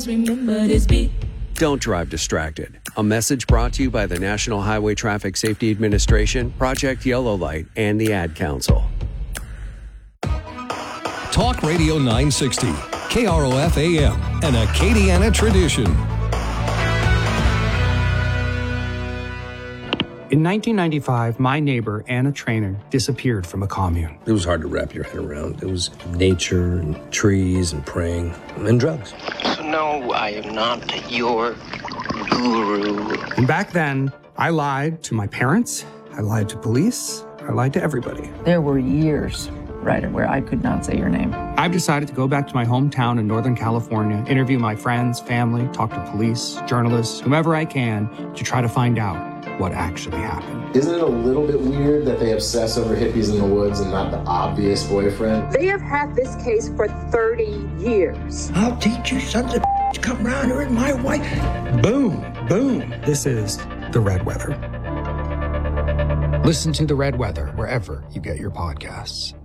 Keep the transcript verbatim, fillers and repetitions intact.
Remember this beat. Don't drive distracted. A message brought to you by the National Highway Traffic Safety Administration, Project Yellow Light, and the Ad Council. Talk Radio nine sixty, K R O F A M, an Acadiana tradition. In nineteen ninety-five, my neighbor, Anna Trainer, disappeared from a commune. It was hard to wrap your head around. It was nature and trees and praying and drugs. So no, I am not your guru. And back then, I lied to my parents, I lied to police, I lied to everybody. There were years, right, where I could not say your name. I've decided to go back to my hometown in Northern California, interview my friends, family, talk to police, journalists, whomever I can, to try to find out what actually happened. Isn't it a little bit weird that they obsess over hippies in the woods and not the obvious boyfriend? They have had this case for thirty years. I'll teach you sons of to come around here and my wife. Boom, boom. This is The Red Weather. Listen to The Red Weather wherever you get your podcasts.